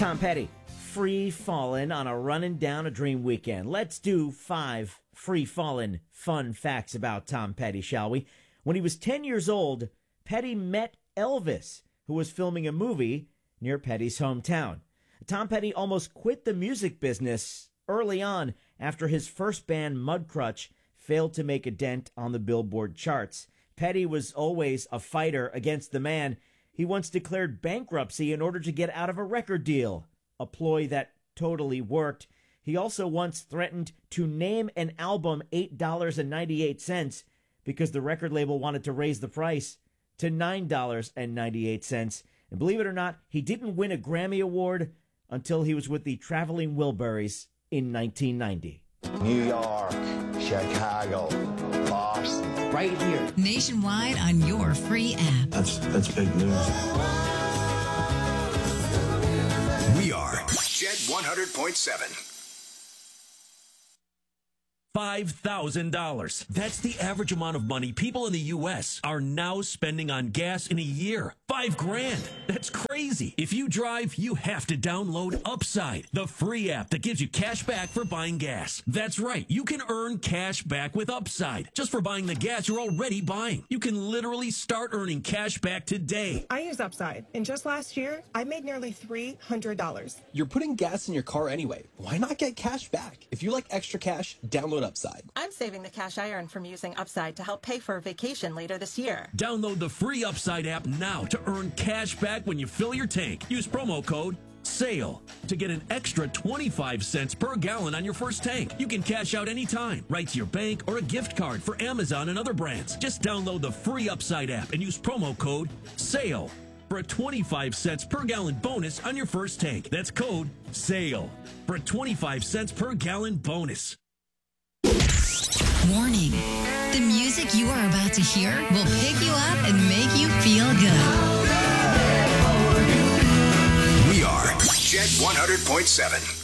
Tom Petty, free fallin' on a running down a dream weekend. Let's do 5 free fallin' fun facts about Tom Petty, shall we? When he was 10 years old, Petty met Elvis, who was filming a movie near Petty's hometown. Tom Petty almost quit the music business early on after his first band, Mudcrutch, failed to make a dent on the Billboard charts. Petty was always a fighter against the man. He once declared bankruptcy in order to get out of a record deal, a ploy that totally worked. He also once threatened to name an album $8.98 because the record label wanted to raise the price to $9.98. And believe it or not, he didn't win a Grammy Award until he was with the Traveling Wilburys in 1990. New York, Chicago, Boston. Right here. Nationwide on your free app. That's big news. We are Jet 100.7. $5,000. That's the average amount of money people in the U.S. are now spending on gas in a year. $5,000. That's crazy. If you drive, you have to download Upside, the free app that gives you cash back for buying gas. That's right. You can earn cash back with Upside just for buying the gas you're already buying. You can literally start earning cash back today. I use Upside, and just last year, I made nearly $300. You're putting gas in your car anyway. Why not get cash back? If you like extra cash, download Upside. I'm saving the cash I earn from using Upside to help pay for a vacation later this year. Download the free Upside app now to earn cash back when you fill your tank. Use promo code SALE to get an extra 25 cents per gallon on your first tank. You can cash out anytime, right to your bank or a gift card for Amazon and other brands. Just download the free Upside app and use promo code SALE for a 25 cents per gallon bonus on your first tank. That's code SALE for a 25 cents per gallon bonus. Warning. The music you are about to hear will pick you up and make you feel good. We are Jet 100.7.